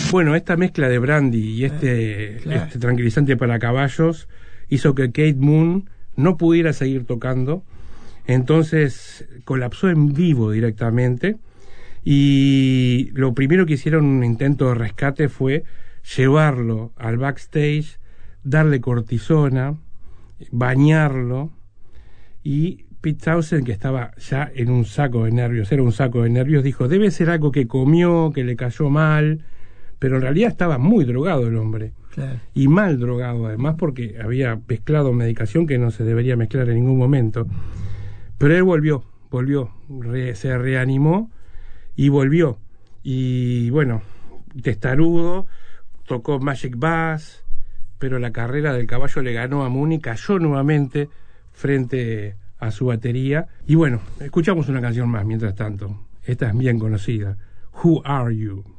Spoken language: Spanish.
Bueno, esta mezcla de brandy y este tranquilizante para caballos hizo que Keith Moon no pudiera seguir tocando. Entonces colapsó en vivo directamente, y lo primero que hicieron, un intento de rescate, fue llevarlo al backstage, darle cortisona, bañarlo, y Pete Townshend, que estaba ya en un saco de nervios, dijo, debe ser algo que comió, que le cayó mal, pero en realidad estaba muy drogado el hombre. Claro. Y mal drogado además, porque había mezclado medicación que no se debería mezclar en ningún momento. Pero él volvió, se reanimó y volvió. Y bueno, testarudo, tocó Magic Bass, pero la carrera del caballo le ganó a Moon y cayó nuevamente frente a su batería. Y bueno, escuchamos una canción más mientras tanto. Esta es bien conocida. Who Are You?